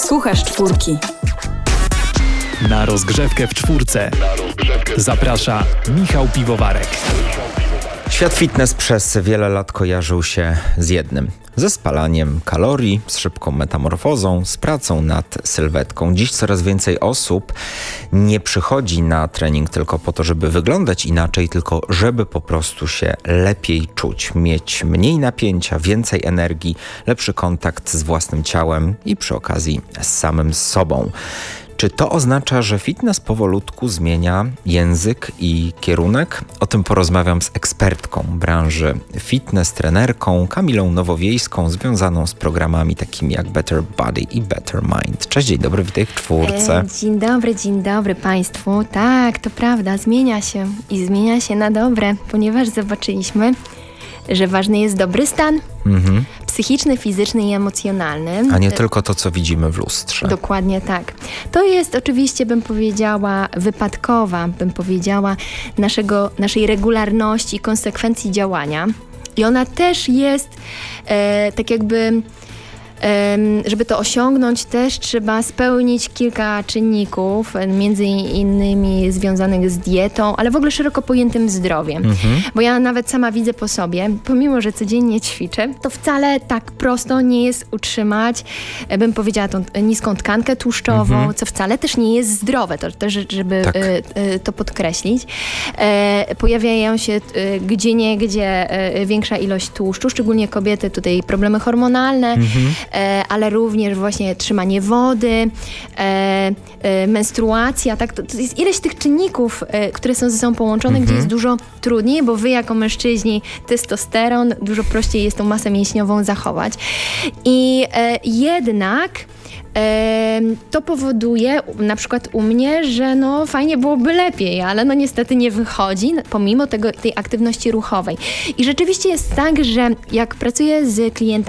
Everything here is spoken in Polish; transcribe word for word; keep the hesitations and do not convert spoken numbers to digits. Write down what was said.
Słuchasz czwórki. Na rozgrzewkę w czwórce zaprasza Michał Piwowarek. Świat fitness przez wiele lat kojarzył się z jednym. Ze spalaniem kalorii, z szybką metamorfozą, z pracą nad sylwetką. Dziś coraz więcej osób nie przychodzi na trening tylko po to, żeby wyglądać inaczej, tylko żeby po prostu się lepiej czuć, mieć mniej napięcia, więcej energii, lepszy kontakt z własnym ciałem i przy okazji z samym sobą. Czy to oznacza, że fitness powolutku zmienia język i kierunek? O tym porozmawiam z ekspertką branży fitness, trenerką Kamilą Nowowiejską, związaną z programami takimi jak Better Body i Better Mind. Cześć, dzień dobry, witaj w czwórce. E, dzień dobry, dzień dobry Państwu. Tak, to prawda, zmienia się i zmienia się na dobre, ponieważ zobaczyliśmy, że ważny jest dobry stan. Mhm. Psychiczny, fizyczny i emocjonalny. A nie tylko to, co widzimy w lustrze. Dokładnie tak. To jest oczywiście, bym powiedziała, wypadkowa, bym powiedziała, naszego, naszej regularności i konsekwencji działania. I ona też jest e, tak jakby... Żeby to osiągnąć, też trzeba spełnić kilka czynników, między innymi związanych z dietą, ale w ogóle szeroko pojętym zdrowiem. Mhm. Bo ja nawet sama widzę po sobie, pomimo że codziennie ćwiczę, to wcale tak prosto nie jest utrzymać, bym powiedziała, tą niską tkankę tłuszczową, mhm. co wcale też nie jest zdrowe, to też, żeby tak. to podkreślić. Pojawiają się gdzieniegdzie większa ilość tłuszczu, szczególnie kobiety, tutaj problemy hormonalne, mhm. ale również właśnie trzymanie wody, e, e, menstruacja, tak? To, to jest ileś tych czynników, e, które są ze sobą połączone, mhm. gdzie jest dużo trudniej, bo wy jako mężczyźni testosteron, dużo prościej jest tą masę mięśniową zachować. I e, jednak e, to powoduje na przykład u mnie, że no fajnie byłoby lepiej, ale no niestety nie wychodzi, pomimo tego, tej aktywności ruchowej. I rzeczywiście jest tak, że jak pracuję z klientami,